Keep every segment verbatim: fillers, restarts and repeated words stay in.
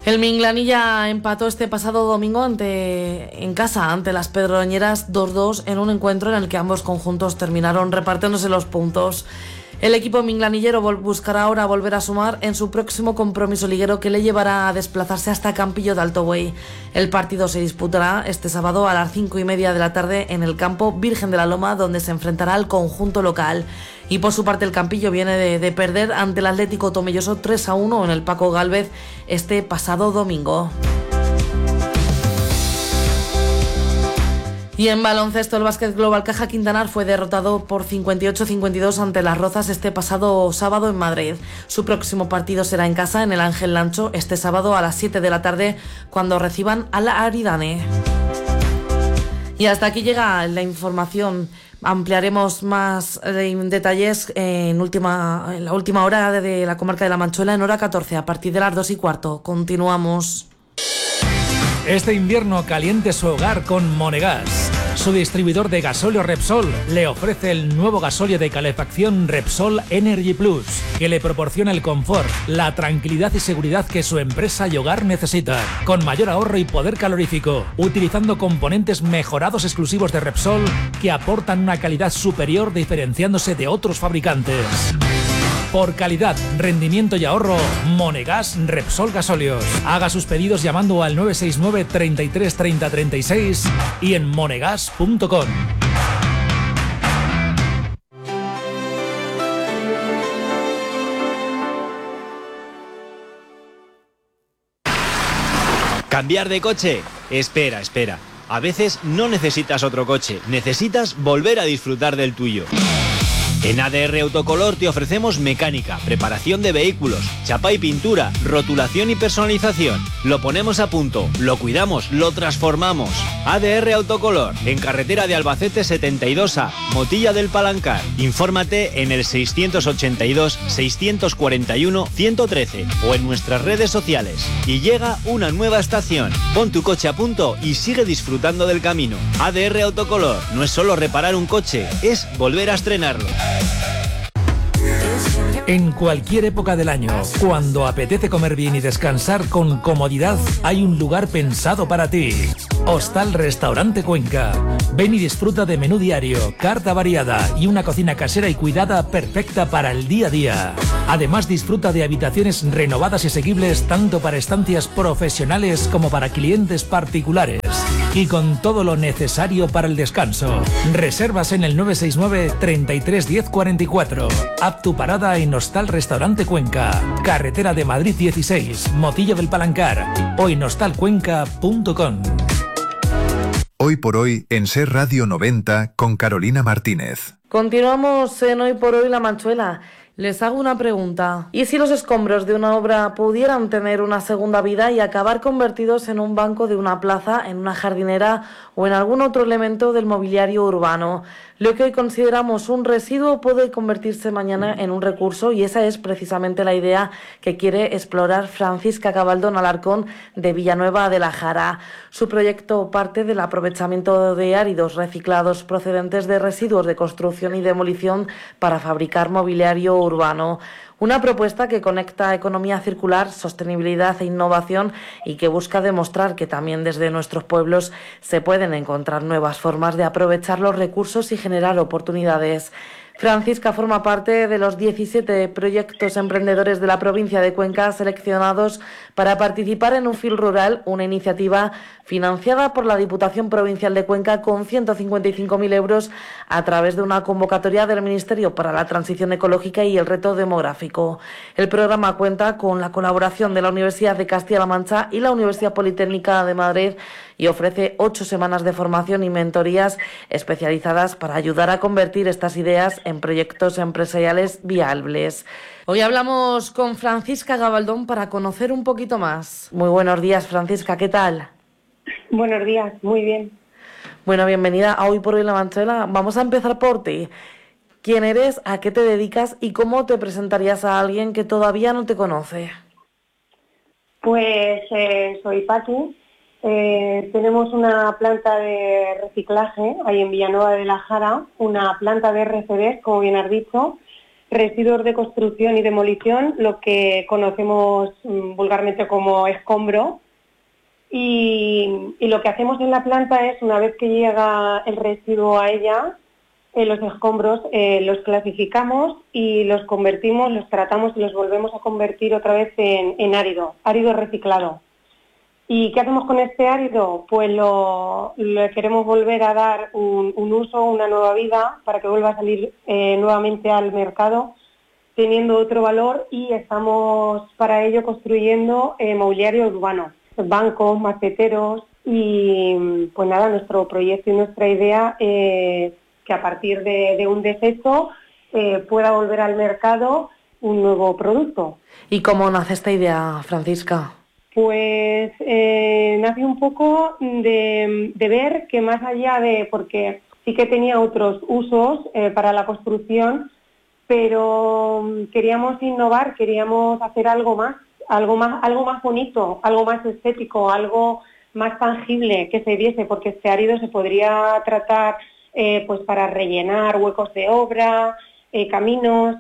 El Minglanilla empató este pasado domingo ante, en casa ante las Pedroñeras dos dos en un encuentro en el que ambos conjuntos terminaron repartiéndose los puntos. El equipo minglanillero buscará ahora volver a sumar en su próximo compromiso liguero que le llevará a desplazarse hasta Campillo de Alto Buey. El partido se disputará este sábado a las cinco y media de la tarde en el campo Virgen de la Loma, donde se enfrentará al conjunto local. Y por su parte el Campillo viene de, de perder ante el Atlético Tomelloso tres a uno en el Paco Gálvez este pasado domingo. Y en baloncesto, el Básquet Global Caja Quintanar fue derrotado por cincuenta y ocho a cincuenta y dos ante Las Rozas este pasado sábado en Madrid. Su próximo partido será en casa, en el Ángel Lancho, este sábado a las siete de la tarde, cuando reciban a la Aridane. Y hasta aquí llega la información. Ampliaremos más eh, detalles en, última, en la última hora de, de la comarca de La Manchuela, en hora catorce, a partir de las dos y cuarto. Continuamos. Este invierno caliente su hogar con Monegas. Su distribuidor de gasóleo Repsol le ofrece el nuevo gasóleo de calefacción Repsol Energy Plus, que le proporciona el confort, la tranquilidad y seguridad que su empresa y hogar necesitan, con mayor ahorro y poder calorífico, utilizando componentes mejorados exclusivos de Repsol que aportan una calidad superior diferenciándose de otros fabricantes. Por calidad, rendimiento y ahorro, Monegas Repsol Gasóleos. Haga sus pedidos llamando al nueve seis nueve, treinta y tres, treinta, treinta y seis y en monegas punto com. ¿Cambiar de coche? Espera, espera. A veces no necesitas otro coche, necesitas volver a disfrutar del tuyo. En A D R Autocolor te ofrecemos mecánica, preparación de vehículos, chapa y pintura, rotulación y personalización. Lo ponemos a punto, lo cuidamos, lo transformamos. A D R Autocolor, en carretera de Albacete setenta y dos A, Motilla del Palancar. Infórmate en el seiscientos ochenta y dos, seiscientos cuarenta y uno, ciento trece o en nuestras redes sociales. Y llega una nueva estación. Pon tu coche a punto y sigue disfrutando del camino. A D R Autocolor no es solo reparar un coche, es volver a estrenarlo. En cualquier época del año, cuando apetece comer bien y descansar con comodidad, hay un lugar pensado para ti. Hostal Restaurante Cuenca. Ven y disfruta de menú diario, carta variada y una cocina casera y cuidada perfecta para el día a día. Además, disfruta de habitaciones renovadas y asequibles tanto para estancias profesionales como para clientes particulares. Y con todo lo necesario para el descanso. Reservas en el nueve seis nueve, treinta y tres, diez, cuarenta y cuatro. Haz tu parada en Hostal Restaurante Cuenca. Carretera de Madrid dieciséis, Motilla del Palancar. O en hostal cuenca punto com. Hoy por hoy en Ser Radio noventa con Carolina Martínez. Continuamos en Hoy por Hoy La Manchuela. Les hago una pregunta. ¿Y si los escombros de una obra pudieran tener una segunda vida y acabar convertidos en un banco de una plaza, en una jardinera o en algún otro elemento del mobiliario urbano? Lo que hoy consideramos un residuo puede convertirse mañana en un recurso, y esa es precisamente la idea que quiere explorar Francisca Gabaldón Alarcón de Villanueva de la Jara. Su proyecto parte del aprovechamiento de áridos reciclados procedentes de residuos de construcción y demolición para fabricar mobiliario urbano. Una propuesta que conecta economía circular, sostenibilidad e innovación y que busca demostrar que también desde nuestros pueblos se pueden encontrar nuevas formas de aprovechar los recursos y generar oportunidades. Francisca forma parte de los diecisiete proyectos emprendedores de la provincia de Cuenca seleccionados para participar en UNFIL Rural, una iniciativa financiada por la Diputación Provincial de Cuenca con ciento cincuenta y cinco mil euros a través de una convocatoria del Ministerio para la Transición Ecológica y el Reto Demográfico. El programa cuenta con la colaboración de la Universidad de Castilla-La Mancha y la Universidad Politécnica de Madrid y ofrece ocho semanas de formación y mentorías especializadas para ayudar a convertir estas ideas en proyectos empresariales viables. Hoy hablamos con Francisca Gabaldón para conocer un poquito más. Muy buenos días, Francisca, ¿qué tal? Buenos días, muy bien. Bueno, bienvenida a Hoy por Hoy La Manchuela. Vamos a empezar por ti. ¿Quién eres, a qué te dedicas y cómo te presentarías a alguien que todavía no te conoce? Pues eh, soy Paqui. Eh, tenemos una planta de reciclaje ahí en Villanueva de la Jara, una planta de R C D, como bien has dicho, residuos de construcción y demolición, lo que conocemos mm, vulgarmente como escombro. Y, y lo que hacemos en la planta es, una vez que llega el residuo a ella, eh, los escombros eh, los clasificamos y los convertimos, los tratamos y los volvemos a convertir otra vez en, en árido, árido reciclado. ¿Y qué hacemos con este árido? Pues lo, le queremos volver a dar un, un uso, una nueva vida, para que vuelva a salir eh, nuevamente al mercado, teniendo otro valor, y estamos para ello construyendo eh, mobiliario urbano, bancos, maceteros, y pues nada, nuestro proyecto y nuestra idea es que a partir de, de un desecho eh, pueda volver al mercado un nuevo producto. ¿Y cómo nace esta idea, Francisca? Pues eh, nace un poco de, de ver que más allá de, porque sí que tenía otros usos eh, para la construcción, pero queríamos innovar, queríamos hacer algo más, algo más, algo más bonito, algo más estético, algo más tangible que se viese, porque este árido se podría tratar eh, pues para rellenar huecos de obra, eh, caminos,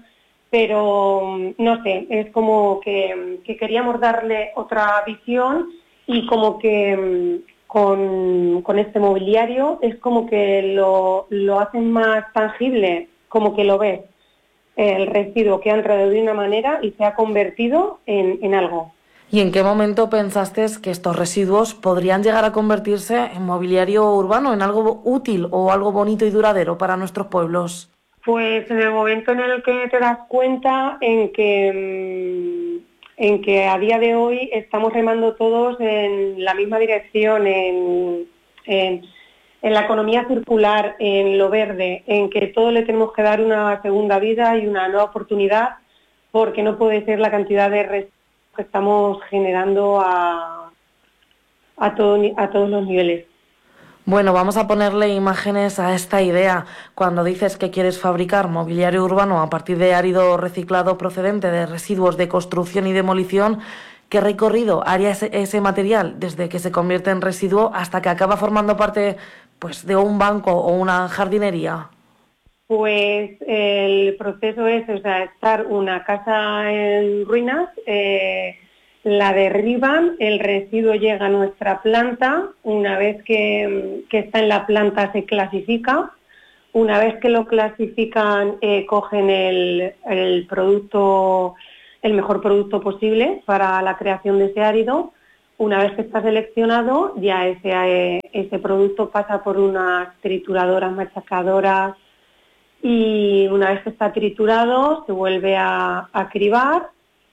pero no sé, es como que, que queríamos darle otra visión, y como que con, con este mobiliario es como que lo, lo hacen más tangible, como que lo ves, el residuo que ha entrado de una manera y se ha convertido en, en algo. ¿Y en qué momento pensaste que estos residuos podrían llegar a convertirse en mobiliario urbano, en algo útil o algo bonito y duradero para nuestros pueblos? Pues en el momento en el que te das cuenta en que, en que a día de hoy estamos remando todos en la misma dirección, en, en, en la economía circular, en lo verde, en que todo le tenemos que dar una segunda vida y una nueva oportunidad, porque no puede ser la cantidad de residuos que estamos generando a, a, todo, a todos los niveles. Bueno, vamos a ponerle imágenes a esta idea. Cuando dices que quieres fabricar mobiliario urbano a partir de árido reciclado procedente de residuos de construcción y demolición, ¿qué recorrido haría ese, ese material desde que se convierte en residuo hasta que acaba formando parte, pues, de un banco o una jardinería? Pues el proceso es, o sea, estar una casa en ruinas, eh, la derriban, el residuo llega a nuestra planta, una vez que, que está en la planta se clasifica, una vez que lo clasifican eh, cogen el, el producto, el mejor producto posible para la creación de ese árido. Una vez que está seleccionado, ya ese, ese producto pasa por unas trituradoras, machacadoras, y una vez que está triturado se vuelve a, a cribar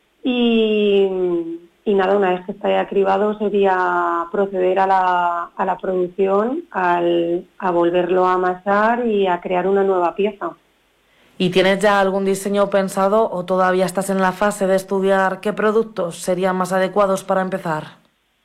y, y nada, una vez que está ya cribado sería proceder a la, a la producción, al, a volverlo a amasar y a crear una nueva pieza. ¿Y tienes ya algún diseño pensado o todavía estás en la fase de estudiar qué productos serían más adecuados para empezar?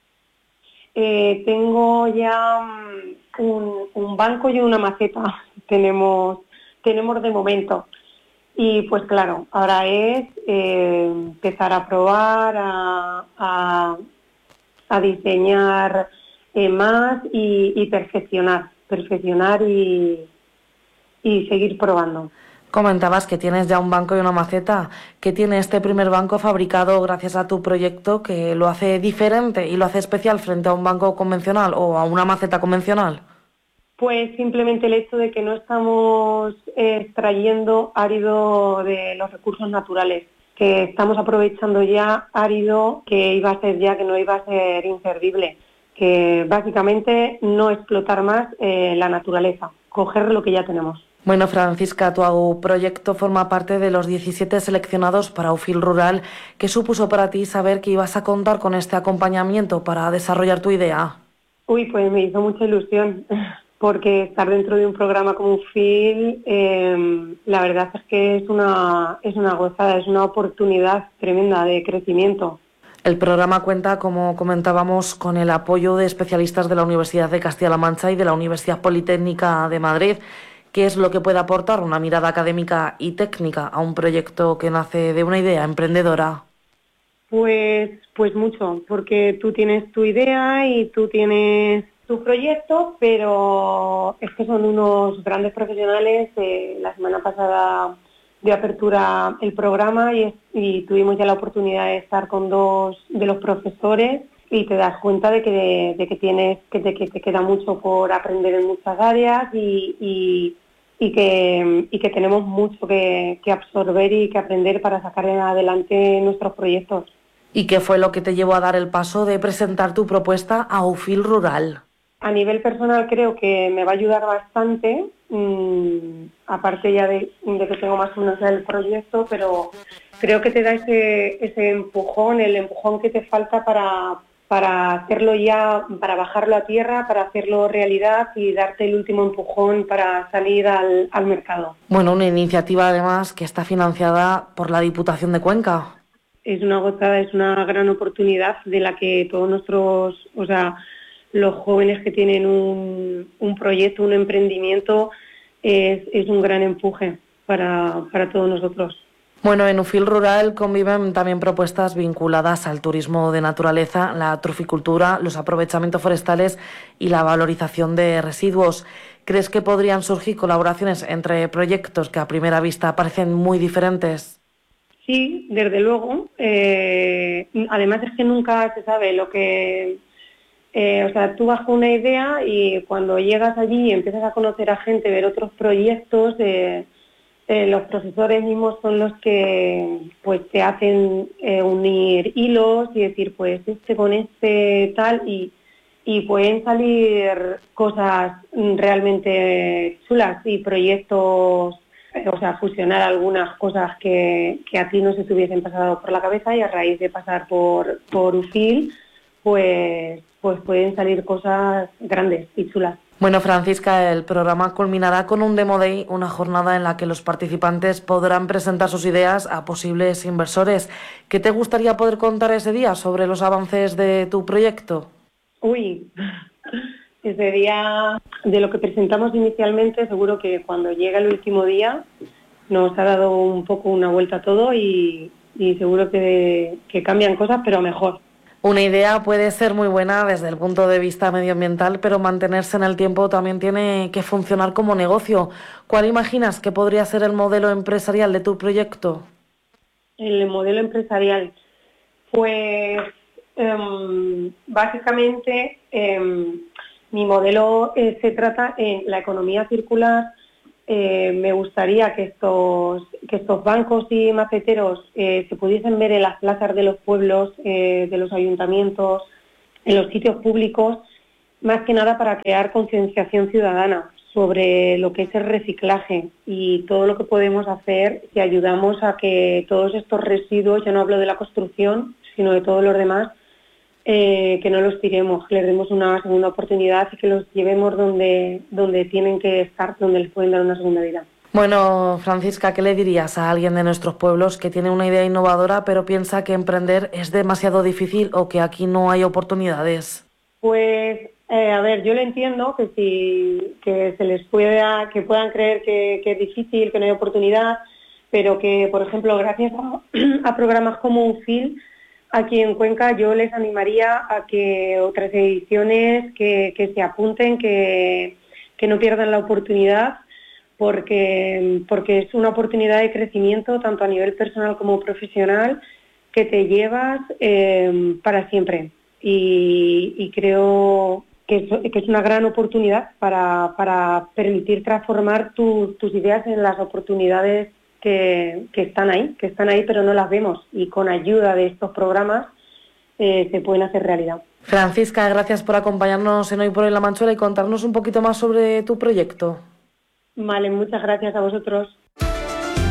Eh, tengo ya un, un banco y una maceta, tenemos, tenemos de momento. Y pues claro, ahora es eh, empezar a probar, a, a, a diseñar eh, más y, y perfeccionar, perfeccionar y, y seguir probando. Comentabas que tienes ya un banco y una maceta. ¿Qué tiene este primer banco fabricado gracias a tu proyecto que lo hace diferente y lo hace especial frente a un banco convencional o a una maceta convencional? Pues simplemente el hecho de que no estamos extrayendo árido de los recursos naturales, que estamos aprovechando ya árido que iba a ser ya, que no iba a ser inservible, que básicamente no explotar más eh, la naturaleza, coger lo que ya tenemos. Bueno, Francisca, tu proyecto forma parte de los diecisiete seleccionados para UFIL Rural. ¿Qué supuso para ti saber que ibas a contar con este acompañamiento para desarrollar tu idea? Uy, pues me hizo mucha ilusión, porque estar dentro de un programa como UFIL, eh, la verdad es que es una, es una gozada, es una oportunidad tremenda de crecimiento. El programa cuenta, como comentábamos, con el apoyo de especialistas de la Universidad de Castilla-La Mancha y de la Universidad Politécnica de Madrid. ¿Qué es lo que puede aportar una mirada académica y técnica a un proyecto que nace de una idea emprendedora? Pues, pues mucho, porque tú tienes tu idea y tú tienes tu proyecto, pero es que son unos grandes profesionales. Eh, la semana pasada de apertura el programa y, y tuvimos ya la oportunidad de estar con dos de los profesores y te das cuenta de que, de, de que tienes que te, que te queda mucho por aprender en muchas áreas y, y, y, que, y que tenemos mucho que, que absorber y que aprender para sacar adelante nuestros proyectos. ¿Y qué fue lo que te llevó a dar el paso de presentar tu propuesta a UFIL Rural? A nivel personal creo que me va a ayudar bastante, mmm, aparte ya de, de que tengo más o menos el proyecto, pero creo que te da ese, ese empujón, el empujón que te falta para, para hacerlo ya, para bajarlo a tierra, para hacerlo realidad y darte el último empujón para salir al, al mercado. Bueno, una iniciativa además que está financiada por la Diputación de Cuenca. Es una gozada, es una gran oportunidad de la que todos nuestros, o sea, los jóvenes que tienen un, un proyecto, un emprendimiento, es, es un gran empuje para, para todos nosotros. Bueno, en UFIL Rural conviven también propuestas vinculadas al turismo de naturaleza, la truficultura, los aprovechamientos forestales y la valorización de residuos. ¿Crees que podrían surgir colaboraciones entre proyectos que a primera vista parecen muy diferentes? Sí, desde luego. Eh, además es que nunca se sabe lo que... Eh, o sea, tú vas con una idea y cuando llegas allí y empiezas a conocer a gente, ver otros proyectos, eh, eh, los profesores mismos son los que pues te hacen eh, unir hilos y decir, pues este con este tal, y, y pueden salir cosas realmente chulas y proyectos, eh, o sea, fusionar algunas cosas que, que a ti no se te hubiesen pasado por la cabeza y a raíz de pasar por, por UFIL, pues... pues pueden salir cosas grandes y chulas. Bueno, Francisca, el programa culminará con un Demo Day, una jornada en la que los participantes podrán presentar sus ideas a posibles inversores. ¿Qué te gustaría poder contar ese día sobre los avances de tu proyecto? Uy, ese día, de lo que presentamos inicialmente, seguro que cuando llega el último día nos ha dado un poco una vuelta a todo y, y seguro que, que cambian cosas, pero mejor. Una idea puede ser muy buena desde el punto de vista medioambiental, pero mantenerse en el tiempo también tiene que funcionar como negocio. ¿Cuál imaginas que podría ser el modelo empresarial de tu proyecto? El modelo empresarial, pues um, básicamente um, mi modelo eh, se trata en la economía circular. Eh, me gustaría que estos, que estos bancos y maceteros eh, se pudiesen ver en las plazas de los pueblos, eh, de los ayuntamientos, en los sitios públicos, más que nada para crear concienciación ciudadana sobre lo que es el reciclaje y todo lo que podemos hacer si ayudamos a que todos estos residuos, yo no hablo de la construcción, sino de todos los demás, Eh, que no los tiremos, que les demos una segunda oportunidad y que los llevemos donde, donde tienen que estar, donde les pueden dar una segunda vida. Bueno, Francisca, ¿qué le dirías a alguien de nuestros pueblos que tiene una idea innovadora pero piensa que emprender es demasiado difícil o que aquí no hay oportunidades? Pues, eh, a ver, yo le entiendo que si que se les pueda, que puedan creer que, que es difícil, que no hay oportunidad, pero que, por ejemplo, gracias a, a programas como UFIL, aquí en Cuenca yo les animaría a que otras ediciones que, que se apunten, que, que no pierdan la oportunidad, porque, porque es una oportunidad de crecimiento tanto a nivel personal como profesional que te llevas eh, para siempre. Y, y creo que es, que es una gran oportunidad para, para permitir transformar tu, tus ideas en las oportunidades Que, que están ahí, que están ahí pero no las vemos y con ayuda de estos programas eh, se pueden hacer realidad. Francisca, gracias por acompañarnos en Hoy por Hoy La Manchuela y contarnos un poquito más sobre tu proyecto. Vale, muchas gracias a vosotros.